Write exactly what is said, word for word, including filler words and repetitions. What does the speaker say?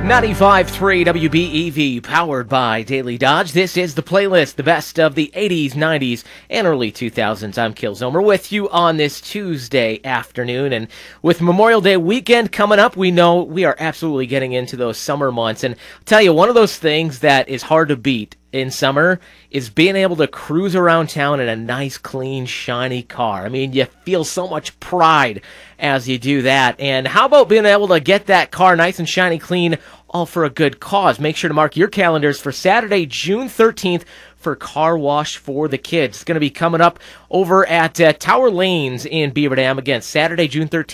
ninety-five point three W B E V, powered by Daily Dodge. This is the playlist, the best of the eighties, nineties, and early two thousands. I'm Kill Zomer with you on this Tuesday afternoon. And with Memorial Day weekend coming up, we know we are absolutely getting into those summer months. And I'll tell you, one of those things that is hard to beat in summer is being able to cruise around town in a nice, clean, shiny car. I mean, you feel so much pride as you do that. And how about being able to get that car nice and shiny clean, all for a good cause? Make sure to mark your calendars for Saturday, June thirteenth, for Car Wash for the Kids. It's going to be coming up over at uh, Tower Lanes in Beaver Dam. Again, Saturday, June thirteenth.